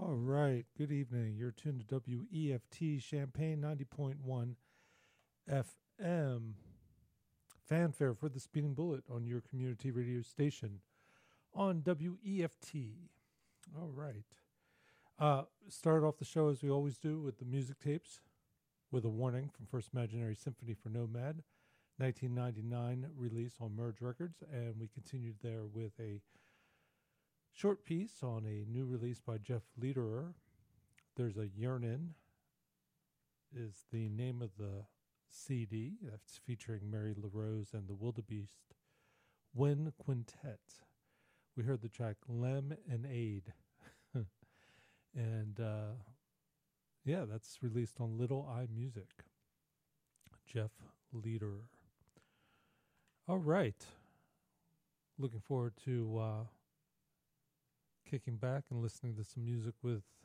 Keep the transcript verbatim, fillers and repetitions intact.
All right. Good evening. You're tuned to W E F T Champaign ninety point one F M. Fanfare for the Speeding Bullet on your community radio station on W E F T. All right. Uh, start off the show as we always do with the music tapes with a warning from First Imaginary Symphony for Nomad, nineteen ninety-nine release on Merge Records, and we continued there with a short piece on a new release by Jeff Lederer. There's a Yearnin' is the name of the C D that's featuring Mary LaRose and the Wildebeest Wind Quintet. We heard the track Lem and Aid. and uh, yeah, that's released on Little Eye Music. Jeff Lederer. All right. Looking forward to uh, kicking back and listening to some music with